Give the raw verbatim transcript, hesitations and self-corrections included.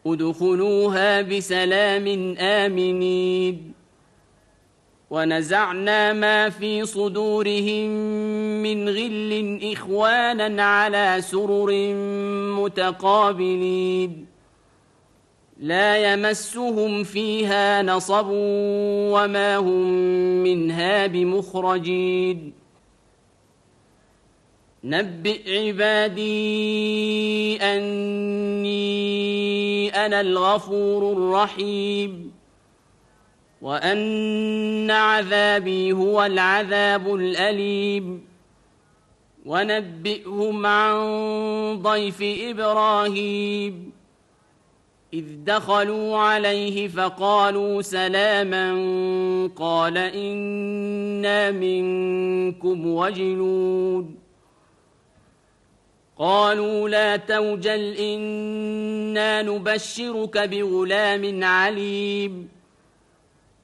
ادخلوها بسلام آمنين ونزعنا ما في صدورهم من غل إخوانا على سرر متقابلين لا يمسهم فيها نصب وما هم منها بمخرجين نبئ عبادي أني أنا الغفور الرحيم وأن عذابي هو العذاب الأليم ونبئهم عن ضيف إبراهيم إذ دخلوا عليه فقالوا سلاما قال إنا منكم وجلون قالوا لا توجل إنا نبشرك بغلام عليم